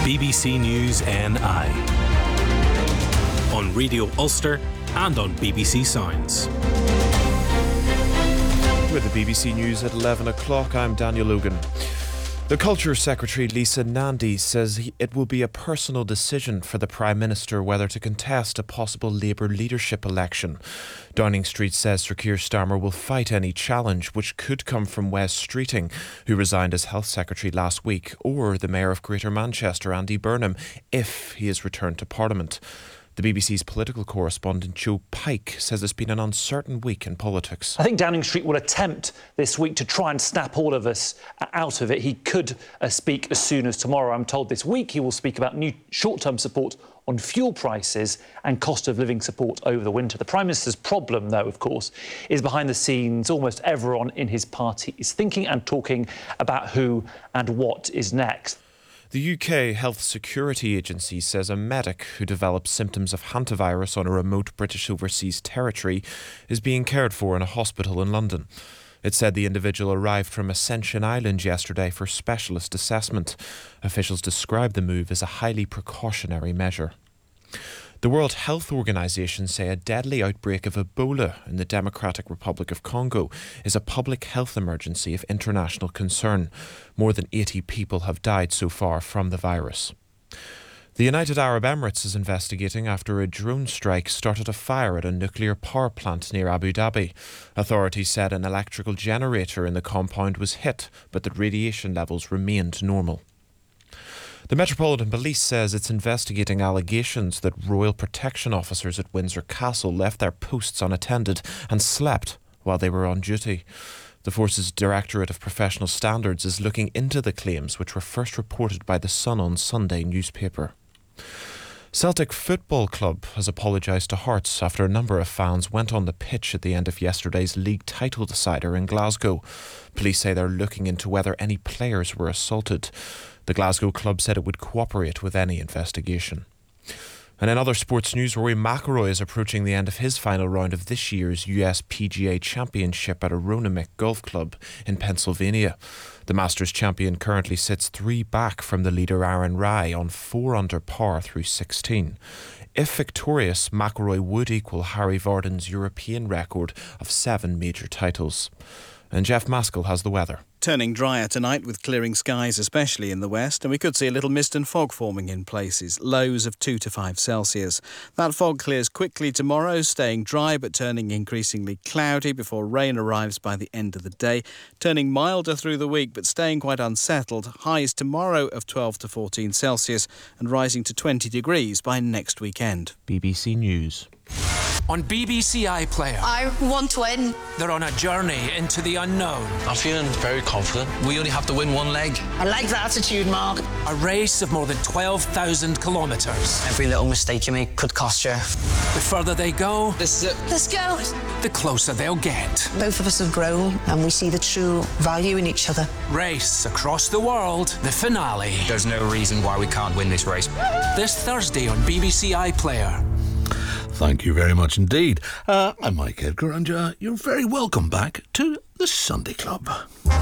BBC News NI on Radio Ulster and on BBC Sounds. With the BBC News at 11 o'clock, I'm Daniel Logan. The Culture Secretary Lisa Nandy says it will be a personal decision for the Prime Minister whether to contest a possible Labour leadership election. Downing Street says Sir Keir Starmer will fight any challenge which could come from Wes Streeting, who resigned as Health Secretary last week, or the Mayor of Greater Manchester, Andy Burnham, if he is returned to Parliament. The BBC's political correspondent Joe Pike says it's been an uncertain week in politics. I think Downing Street will attempt this week to try and snap all of us out of it. He could speak as soon as tomorrow. I'm told this week he will speak about new short-term support on fuel prices and cost of living support over the winter. The Prime Minister's problem, though, of course, is behind the scenes. Almost everyone in his party is thinking and talking about who and what is next. The UK Health Security Agency says a medic who developed symptoms of hantavirus on a remote British overseas territory is being cared for in a hospital in London. It said the individual arrived from Ascension Island yesterday for specialist assessment. Officials described the move as a highly precautionary measure. The World Health Organization say a deadly outbreak of Ebola in the Democratic Republic of Congo is a public health emergency of international concern. More than 80 people have died so far from the virus. The United Arab Emirates is investigating after a drone strike started a fire at a nuclear power plant near Abu Dhabi. Authorities said an electrical generator in the compound was hit, but that radiation levels remained normal. The Metropolitan Police says it's investigating allegations that royal protection officers at Windsor Castle left their posts unattended and slept while they were on duty. The force's Directorate of Professional Standards is looking into the claims, which were first reported by The Sun on Sunday newspaper. Celtic Football Club has apologised to Hearts after a number of fans went on the pitch at the end of yesterday's league title decider in Glasgow. Police say they're looking into whether any players were assaulted. The Glasgow club said it would cooperate with any investigation. And in other sports news, Rory McIlroy is approaching the end of his final round of this year's US PGA Championship at Aronimink Golf Club in Pennsylvania. The Masters champion currently sits 3 back from the leader Aaron Rai on 4 under par through 16. If victorious, McIlroy would equal Harry Vardon's European record of 7 major titles. And Jeff Maskell has the weather. Turning drier tonight with clearing skies, especially in the west, and we could see a little mist and fog forming in places, lows of 2 to 5 Celsius. That fog clears quickly tomorrow, staying dry but turning increasingly cloudy before rain arrives by the end of the day, turning milder through the week but staying quite unsettled. Highs tomorrow of 12 to 14 Celsius and rising to 20 degrees by next weekend. BBC News. On BBC iPlayer, I want to win. they're on a journey into the unknown. I'm feeling very confident. We only have to win one leg. I like the attitude, Mark. A race of more than 12,000 kilometres. Every little mistake you make could cost you. The further they go, This is it. Let's go. the closer they'll get. Both of us have grown and we see the true value in each other. Race across the world, the finale. There's no reason why we can't win this race. This Thursday on BBC iPlayer. Thank you very much indeed. I'm Mike Edgar, and you're very welcome back to the Sunday Club.